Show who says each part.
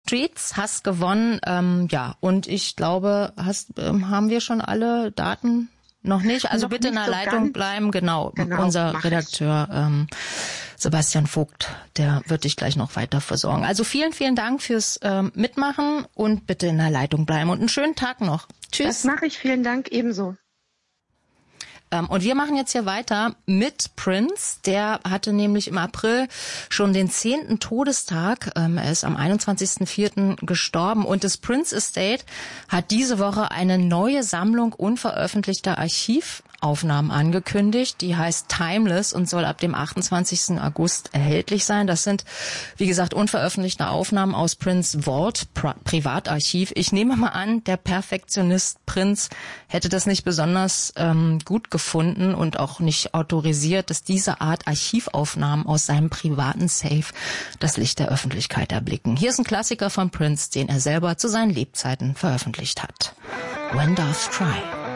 Speaker 1: Streets, hast gewonnen. Ja, und ich glaube, haben wir schon alle Daten? Noch nicht? Also noch bitte in der Leitung bleiben. Genau, unser Redakteur Sebastian Vogt, der wird dich gleich noch weiter versorgen. Also vielen, vielen Dank fürs Mitmachen und bitte in der Leitung bleiben. Und einen schönen Tag noch. Tschüss.
Speaker 2: Das mache ich. Vielen Dank, ebenso.
Speaker 1: Und wir machen jetzt hier weiter mit Prince. Der hatte nämlich im April schon den 10. Todestag. Er ist am 21.04. gestorben. Und das Prince Estate hat diese Woche eine neue Sammlung unveröffentlichter Archivaufnahmen angekündigt. Die heißt Timeless und soll ab dem 28. August erhältlich sein. Das sind, wie gesagt, unveröffentlichte Aufnahmen aus Prince Vault, Privatarchiv. Ich nehme mal an, der Perfektionist Prince hätte das nicht besonders gut gefunden und auch nicht autorisiert, dass diese Art Archivaufnahmen aus seinem privaten Safe das Licht der Öffentlichkeit erblicken. Hier ist ein Klassiker von Prince, den er selber zu seinen Lebzeiten veröffentlicht hat. When Doves Cry.